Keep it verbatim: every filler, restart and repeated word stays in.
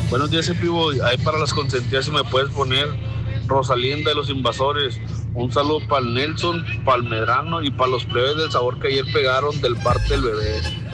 Buenos días, Epivo. Ahí para las consentidas, si me puedes poner Rosalinda de los Invasores. Un saludo para el Nelson, para el Medrano y para los plebes del sabor que ayer pegaron del parte del bebé.